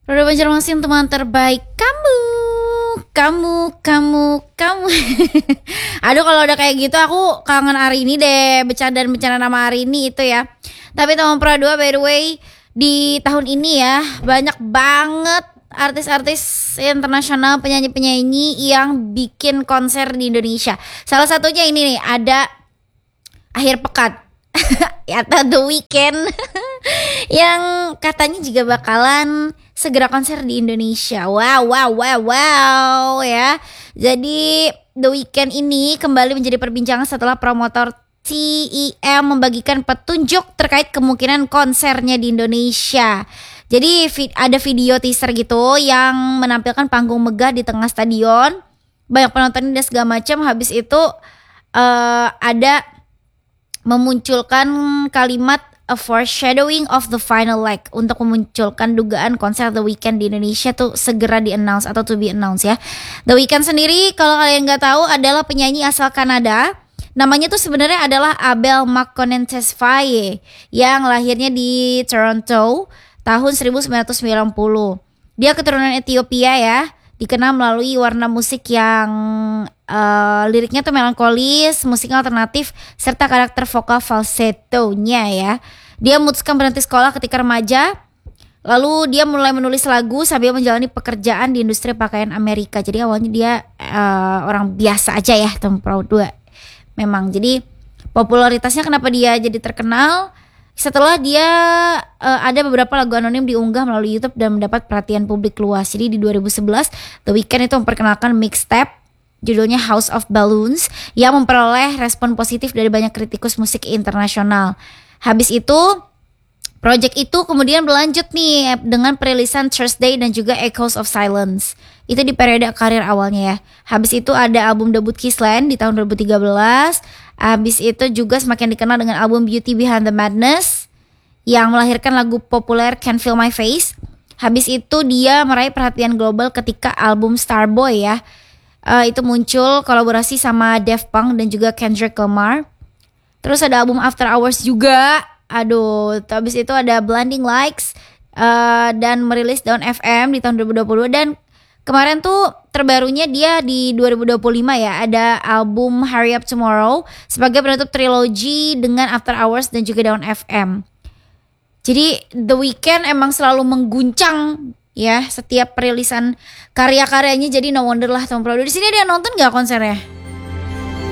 Roda Banjarmasin teman terbaik kamu. Aduh kalau udah kayak gitu aku kangen Arini deh, bercanda nama Arini itu ya. Tapi teman Pro 2 by the way, di tahun ini ya banyak banget artis-artis internasional, penyanyi-penyanyi yang bikin konser di Indonesia. Salah satunya ini nih, ada akhir pekan atau The Weeknd yang katanya juga bakalan segera konser di Indonesia. Wow ya. Jadi The Weeknd ini kembali menjadi perbincangan setelah promotor TEM membagikan petunjuk terkait kemungkinan konsernya di Indonesia. Jadi ada video teaser gitu yang menampilkan panggung megah di tengah stadion, banyak penonton dan segala macam. Habis itu ada memunculkan kalimat a foreshadowing of the final leg untuk memunculkan dugaan konser The Weeknd di Indonesia tuh segera di-announce atau to be announced ya. The Weeknd sendiri kalau kalian nggak tahu adalah penyanyi asal Kanada. Namanya tuh sebenarnya adalah Abel Makonnen-Tesfaye yang lahirnya di Toronto tahun 1990. Dia keturunan Ethiopia ya. Dikenal melalui warna musik yang liriknya tuh melankolis, musik alternatif, serta karakter vokal falsetto-nya ya. Dia memutuskan berhenti sekolah ketika remaja, lalu dia mulai menulis lagu sambil menjalani pekerjaan di industri pakaian Amerika. Jadi awalnya dia orang biasa aja ya, Tom Proud 2. Memang jadi popularitasnya kenapa dia jadi terkenal setelah dia ada beberapa lagu anonim diunggah melalui YouTube dan mendapat perhatian publik luas. Jadi di 2011 The Weeknd itu memperkenalkan mixtape judulnya House of Balloons yang memperoleh respon positif dari banyak kritikus musik internasional. Habis itu project itu kemudian berlanjut nih dengan perilisan Thursday dan juga Echoes of Silence. Itu di periode karir awalnya ya. Habis itu ada album debut Kissland di tahun 2013. Habis itu juga semakin dikenal dengan album Beauty Behind the Madness yang melahirkan lagu populer Can't Feel My Face. Habis itu dia meraih perhatian global ketika album Starboy ya. Itu muncul kolaborasi sama Daft Punk dan juga Kendrick Lamar. Terus ada album After Hours juga. Aduh, habis itu ada Blinding Lights dan merilis Dawn FM di tahun 2020. Dan kemarin tuh terbarunya dia di 2025 ya, ada album Hurry Up Tomorrow sebagai penutup trilogi dengan After Hours dan juga Dawn FM. Jadi The Weeknd emang selalu mengguncang ya setiap perilisan karya-karyanya, jadi no wonder lah Tom Proud. Di sini dia nonton gak konsernya?